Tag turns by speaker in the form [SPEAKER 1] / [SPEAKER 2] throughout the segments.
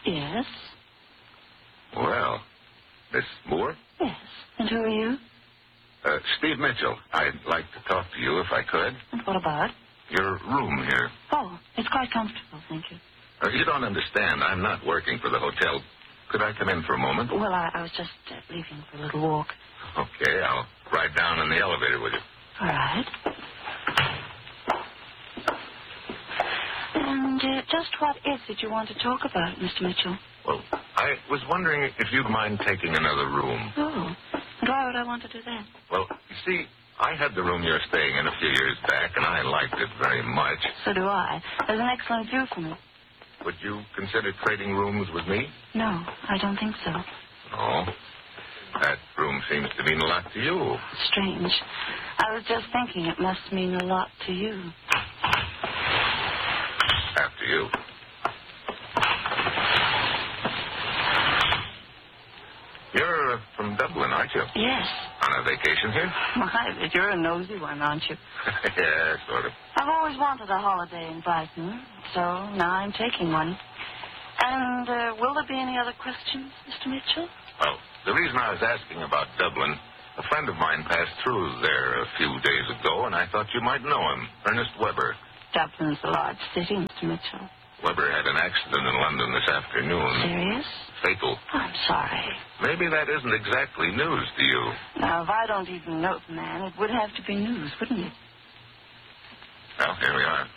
[SPEAKER 1] Yes.
[SPEAKER 2] Well, Miss Moore?
[SPEAKER 1] Yes. And who are you?
[SPEAKER 2] Steve Mitchell. I'd like to talk to you if I could.
[SPEAKER 1] And what about?
[SPEAKER 2] Your room here.
[SPEAKER 1] Oh, it's quite comfortable, thank you.
[SPEAKER 2] You don't understand. I'm not working for the hotel. Could I come in for a moment?
[SPEAKER 1] Well, I was just leaving for a little walk.
[SPEAKER 2] Okay, I'll ride down in the elevator with you.
[SPEAKER 1] All right. And just what is it you want to talk about, Mr. Mitchell?
[SPEAKER 2] Well, I was wondering if you'd mind taking another room.
[SPEAKER 1] Oh, and why would I want to do that?
[SPEAKER 2] Well, you see, I had the room you're staying in a few years back, and I liked it very much.
[SPEAKER 1] So do I. There's an excellent view from it.
[SPEAKER 2] Would you consider trading rooms with me?
[SPEAKER 1] No, I don't think so.
[SPEAKER 2] Oh, that room seems to mean a lot to you.
[SPEAKER 1] Strange. I was just thinking it must mean a lot to you.
[SPEAKER 2] After you. You're from Dublin, aren't you?
[SPEAKER 1] Yes.
[SPEAKER 2] On a vacation here?
[SPEAKER 1] My, but you're a nosy one, aren't you?
[SPEAKER 2] Yeah, sort of.
[SPEAKER 1] I've always wanted a holiday in Brighton, so now I'm taking one. And will there be any other questions, Mr. Mitchell?
[SPEAKER 2] Well, the reason I was asking about Dublin, a friend of mine passed through there a few days ago, and I thought you might know him, Ernest Weber.
[SPEAKER 1] Dublin's a large city, Mr. Mitchell.
[SPEAKER 2] Weber had an accident in London this afternoon.
[SPEAKER 1] Serious?
[SPEAKER 2] Fatal.
[SPEAKER 1] I'm sorry.
[SPEAKER 2] Maybe that isn't exactly news to you.
[SPEAKER 1] Now, if I don't even know the man, it would have to be news, wouldn't it?
[SPEAKER 2] Well, here we are.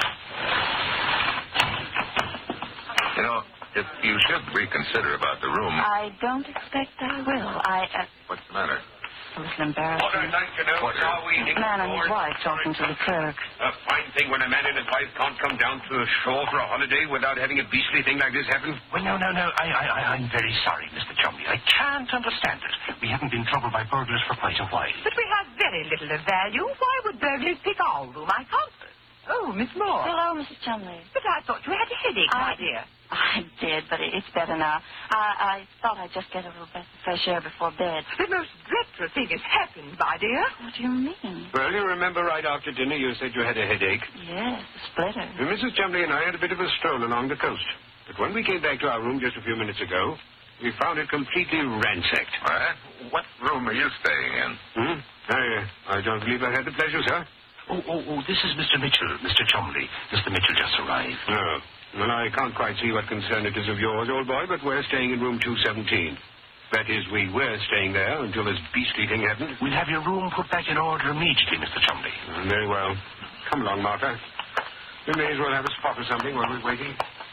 [SPEAKER 2] You know, if you should reconsider about the room...
[SPEAKER 1] I don't expect I will.
[SPEAKER 2] What's the matter?
[SPEAKER 1] A little embarrassing.
[SPEAKER 3] What I'd like to know is how we...
[SPEAKER 1] A man and his wife talking to the clerk.
[SPEAKER 3] A fine thing when a man and his wife can't come down to the shore for a holiday without having a beastly thing like this happen.
[SPEAKER 4] Well, no. I'm very sorry, Mr. Chumley. I can't understand it. We haven't been troubled by burglars for quite a while.
[SPEAKER 5] But we have very little of value. Why would burglars pick our room? I can't... Oh, Miss Moore.
[SPEAKER 1] Hello, Mrs. Chumley.
[SPEAKER 5] But I thought you had a headache, my dear.
[SPEAKER 1] I did, but it's better now. I thought I'd just get a little breath of fresh air before bed.
[SPEAKER 5] The most dreadful thing has happened, my dear.
[SPEAKER 1] What do you mean?
[SPEAKER 3] Well, you remember right after dinner you said you had a headache.
[SPEAKER 1] Yes, a splitter.
[SPEAKER 3] Mrs. Chumley and I had a bit of a stroll along the coast. But when we came back to our room just a few minutes ago, we found it completely ransacked.
[SPEAKER 2] What room are you staying in?
[SPEAKER 3] I don't believe I had the pleasure, sir.
[SPEAKER 4] Oh, this is Mr. Mitchell, Mr. Chumley. Mr. Mitchell just arrived.
[SPEAKER 3] Oh. Well, I can't quite see what concern it is of yours, old boy, but we're staying in room 217. That is, we were staying there until this beastly thing happened.
[SPEAKER 4] We'll have your room put back in order immediately, Mr. Chumley.
[SPEAKER 3] Very well. Come along, Martha. We may as well have a spot or something while we're waiting.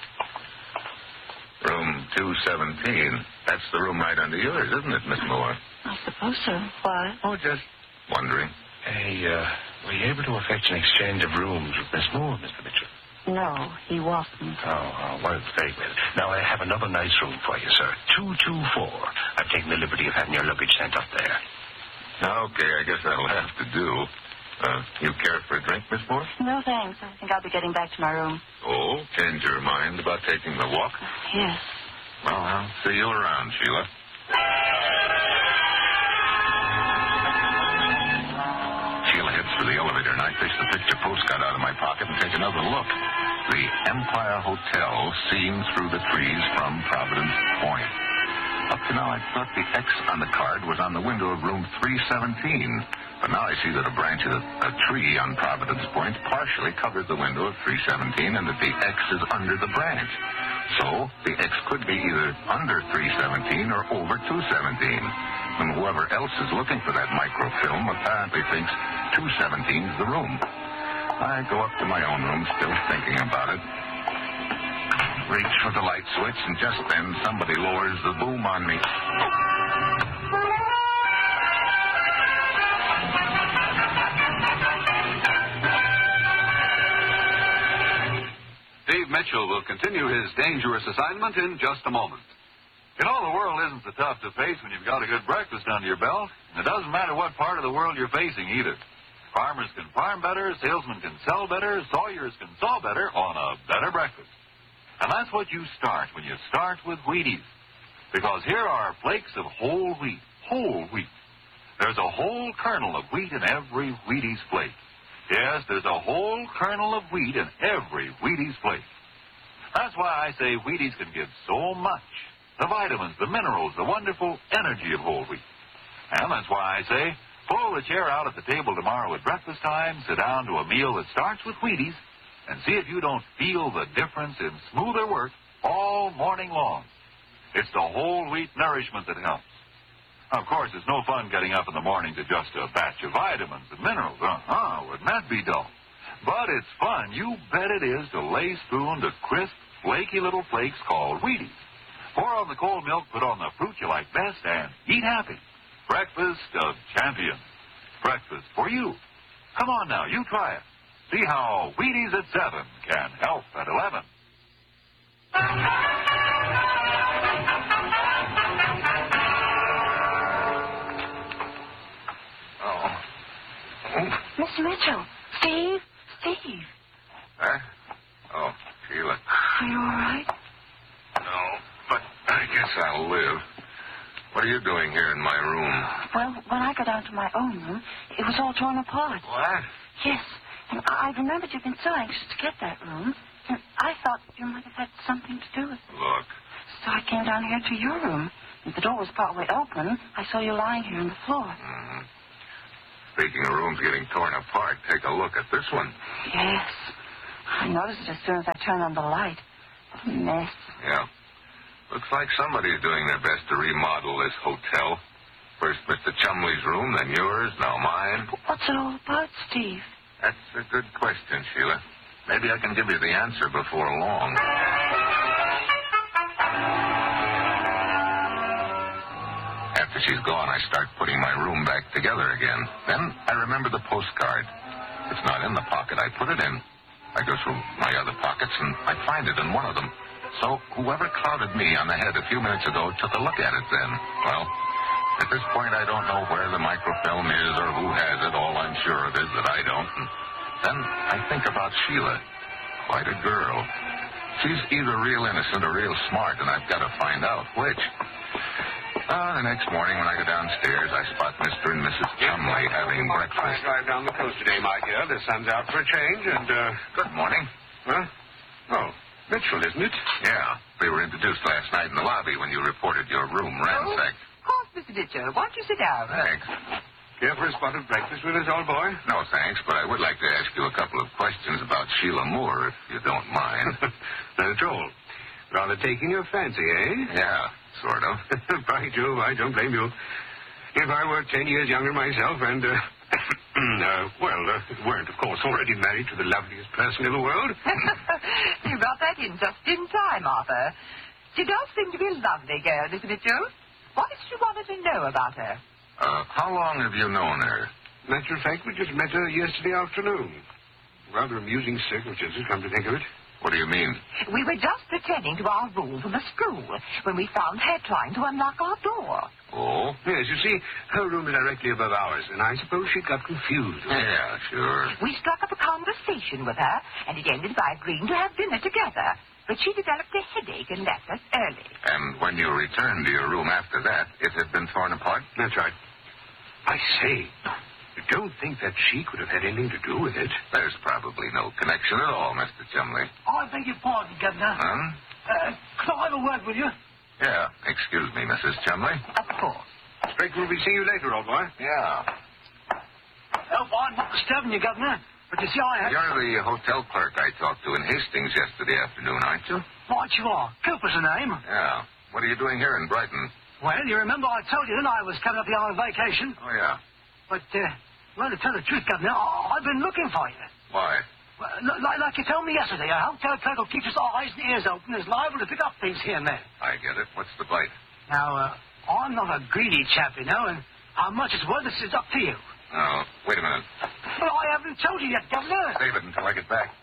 [SPEAKER 2] Room 217. That's the room right under yours, isn't it, Miss Moore?
[SPEAKER 1] I suppose so. Why?
[SPEAKER 2] Oh, just wondering.
[SPEAKER 4] Hey, were you able to effect an exchange of rooms with Miss Moore, Mr. Mitchell?
[SPEAKER 1] No, he wasn't.
[SPEAKER 4] Oh, well, very well. Now, I have another nice room for you, sir. 224. I've taken the liberty of having your luggage sent up there.
[SPEAKER 2] Okay, I guess that'll have to do. You care for a drink, Miss Moore?
[SPEAKER 1] No, thanks. I think I'll be getting back to my room.
[SPEAKER 2] Oh, change your mind about taking the walk?
[SPEAKER 1] Yes.
[SPEAKER 2] Well, I'll see you around, Sheila. Sheila heads for the elevator, and I fish the picture postcard out of my pocket and take another look. The Empire Hotel seen through the trees from Providence Point. Up to now, I thought the X on the card was on the window of room 317. But now I see that a branch of a tree on Providence Point partially covered the window of 317 and that the X is under the branch. So the X could be either under 317 or over 217. And whoever else is looking for that microfilm apparently thinks 217 is the room. I go up to my own room, still thinking about it. Reach for the light switch, and just then somebody lowers the boom on me.
[SPEAKER 6] Steve Mitchell will continue his dangerous assignment in just a moment. You know, the world isn't so tough to face when you've got a good breakfast under your belt. And it doesn't matter what part of the world you're facing either. Farmers can farm better, salesmen can sell better, sawyers can saw better on a better breakfast. And that's what you start when you start with Wheaties. Because here are flakes of whole wheat. Whole wheat. There's a whole kernel of wheat in every Wheaties flake. Yes, there's a whole kernel of wheat in every Wheaties flake. That's why I say Wheaties can give so much. The vitamins, the minerals, the wonderful energy of whole wheat. And that's why I say, pull the chair out at the table tomorrow at breakfast time, sit down to a meal that starts with Wheaties, and see if you don't feel the difference in smoother work all morning long. It's the whole wheat nourishment that helps. Of course, it's no fun getting up in the morning to just a batch of vitamins and minerals. Wouldn't that be dull? But it's fun. You bet it is to lay spoon to crisp, flaky little flakes called Wheaties. Pour on the cold milk, put on the fruit you like best, and eat happy. Breakfast of champions. Breakfast for you. Come on now, you try it. See how Wheaties at 7 can help at 11.
[SPEAKER 1] Mr. Mitchell. Steve.
[SPEAKER 2] Huh? Oh, Sheila.
[SPEAKER 1] Are you all right?
[SPEAKER 2] No, but I guess I'll live. What are you doing here in my room?
[SPEAKER 1] Well, when I got down to my own room, it was all torn apart.
[SPEAKER 2] What?
[SPEAKER 1] Yes, and I remembered you'd been so anxious to get that room, and I thought you might have had something to do with it.
[SPEAKER 2] Look.
[SPEAKER 1] So I came down here to your room. The door was partway open. I saw you lying here on the floor.
[SPEAKER 2] Mm-hmm. Speaking of rooms getting torn apart, take a look at this one.
[SPEAKER 1] Yes. I noticed it as soon as I turned on the light. What a mess.
[SPEAKER 2] Yeah. Looks like somebody's doing their best to remodel this hotel. First Mr. Chumley's room, then yours, now mine.
[SPEAKER 1] What's it all about, Steve?
[SPEAKER 2] That's a good question, Sheila. Maybe I can give you the answer before long. After she's gone, I start putting my room back together again. Then I remember the postcard. It's not in the pocket I put it in. I go through my other pockets, and I find it in one of them. So whoever clouded me on the head a few minutes ago took a look at it then. Well, at this point, I don't know where the microfilm is or who has it. All I'm sure of is that I don't. And then I think about Sheila. Quite a girl. She's either real innocent or real smart, and I've got to find out which. The next morning when I go downstairs, I spot Mr. and Mrs. Chumley having breakfast.
[SPEAKER 3] Drive down the coast today, my dear. The sun's out for a change, and,
[SPEAKER 2] Good morning.
[SPEAKER 3] Huh? Oh, Mitchell, isn't it?
[SPEAKER 2] Yeah, we were introduced last night in the lobby when you reported your room ransacked.
[SPEAKER 5] Of course, Mr. Ditcher. Why don't you sit down?
[SPEAKER 2] Thanks.
[SPEAKER 3] Care for a spot of breakfast with us, old boy?
[SPEAKER 2] No, thanks, but I would like to ask you a couple of questions about Sheila Moore, if you don't mind.
[SPEAKER 3] Not at all. Rather taking your fancy, eh?
[SPEAKER 2] Yeah, sort of.
[SPEAKER 3] By Jove, I don't blame you. If I were 10 years younger myself and, weren't, of course, already married to the loveliest person in the world.
[SPEAKER 5] You got that in just in time, Arthur. She does seem to be a lovely girl, Mr. Mitchell. What is she wanted to know about her?
[SPEAKER 2] How long have you known her?
[SPEAKER 3] Matter of fact, we just met her yesterday afternoon. Rather amusing circumstances, come to think of it.
[SPEAKER 2] What do you mean?
[SPEAKER 5] We were just returning to our room from the school when we found her trying to unlock our door.
[SPEAKER 2] Oh?
[SPEAKER 3] Yes, you see, her room is directly above ours, and I suppose she got confused.
[SPEAKER 2] Yeah, sure.
[SPEAKER 5] We struck up a conversation with her, and it ended by agreeing to have dinner together. But she developed a headache and left us early.
[SPEAKER 2] And when you returned to your room after that, it had been torn apart?
[SPEAKER 3] That's right. I say, you don't think that she could have had anything to do with it?
[SPEAKER 2] There's probably no connection at all, Mr. Chumley.
[SPEAKER 7] I beg your pardon, Governor.
[SPEAKER 2] Huh?
[SPEAKER 7] Could I have a word with you?
[SPEAKER 2] Yeah. Excuse me, Mrs. Chumley.
[SPEAKER 5] Of course.
[SPEAKER 3] Expect we'll be seeing you later, old boy.
[SPEAKER 2] Yeah.
[SPEAKER 7] Hope I'm not disturbing you, Governor. But you see, I have...
[SPEAKER 2] You're the hotel clerk I talked to in Hastings yesterday afternoon, aren't you?
[SPEAKER 7] Right you are. Cooper's the name.
[SPEAKER 2] Yeah. What are you doing here in Brighton?
[SPEAKER 7] Well, you remember I told you that I was coming up here on vacation.
[SPEAKER 2] Oh, yeah.
[SPEAKER 7] But, well, to tell the truth, Governor, I've been looking for you.
[SPEAKER 2] Why?
[SPEAKER 7] Well, like you told me yesterday, a hotel clerk who keeps his eyes and ears open is liable to pick up things here and there.
[SPEAKER 2] I get it. What's the bite?
[SPEAKER 7] Now, I'm not a greedy chap, you know, and how much it's worth is up to you.
[SPEAKER 2] Oh, wait a minute.
[SPEAKER 7] But I haven't told you yet, Governor.
[SPEAKER 2] Save it until I get back.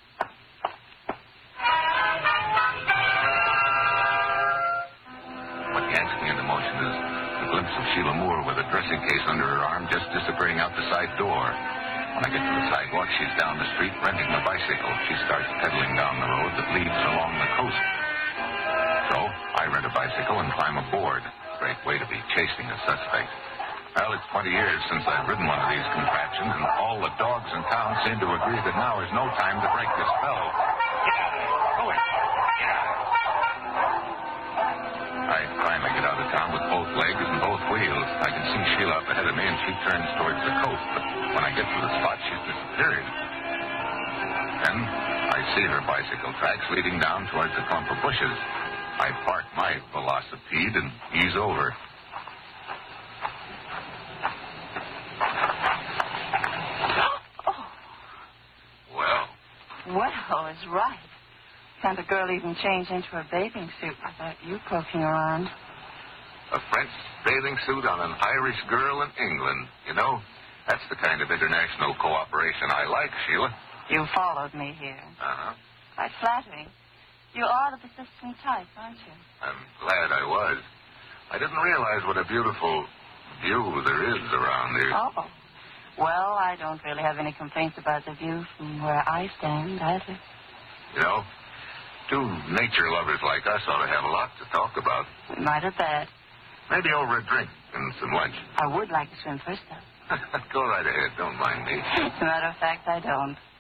[SPEAKER 2] What yanks me into motion is a glimpse of Sheila Moore with a dressing case under her arm just disappearing out the side door. When I get to the sidewalk, she's down the street renting a bicycle. She starts pedaling down the road that leads along the coast. So I rent a bicycle and climb aboard. Great way to be chasing a suspect. Well, it's 20 years since I've ridden one of these contraptions, and all the dogs in town seem to agree that now is no time to break the spell. Get out of there. Go in. I finally get out of town with both legs and both wheels. I can see Sheila up ahead of me, and she turns towards the coast. But when I get to the spot, she's disappeared. Then I see her bicycle tracks leading down towards the clump of bushes. I park my velocipede and ease over.
[SPEAKER 1] Well, is right. Can't a girl even change into a bathing suit without you poking around?
[SPEAKER 2] A French bathing suit on an Irish girl in England. You know, that's the kind of international cooperation I like, Sheila.
[SPEAKER 1] You followed me here.
[SPEAKER 2] Uh-huh.
[SPEAKER 1] Quite flattering. You are the persistent type, aren't you?
[SPEAKER 2] I'm glad I was. I didn't realize what a beautiful view there is around here.
[SPEAKER 1] Oh. Well, I don't really have any complaints about the view from where I stand, either.
[SPEAKER 2] You know, two nature lovers like us ought to have a lot to talk about.
[SPEAKER 1] We might at that.
[SPEAKER 2] Maybe over a drink and some lunch.
[SPEAKER 1] I would like to swim first, though.
[SPEAKER 2] Go right ahead. Don't mind me.
[SPEAKER 1] As a matter of fact, I don't.